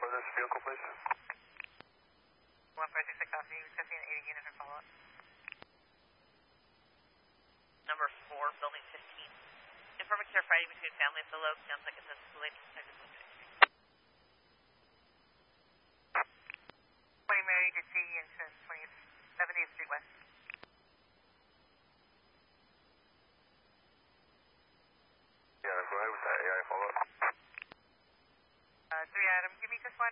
for this vehicle, please? 1566 copy, 1580 unit and follow up. Number 4, building 15. Informant care fighting between family at the low. Sounds like it's escalated. 20 Mary to G into 70th Street West. Yeah, go ahead with that AI follow-up. 3 Adam, give me just one